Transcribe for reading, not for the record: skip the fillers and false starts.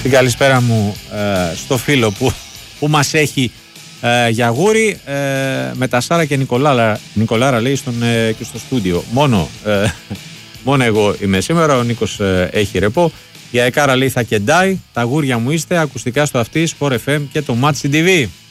Την καλησπέρα μου στο φίλο που μας έχει για γούρι, με τα Σάρα και Νικολάρα λέει και στο στούντιο. Μόνο εγώ είμαι σήμερα, ο Νίκος έχει ρεπό. Η Αεκάρα λέει θα κεντάει, τα γούρια μου είστε, ακουστικά στο αυτή, Sport FM και το Match TV.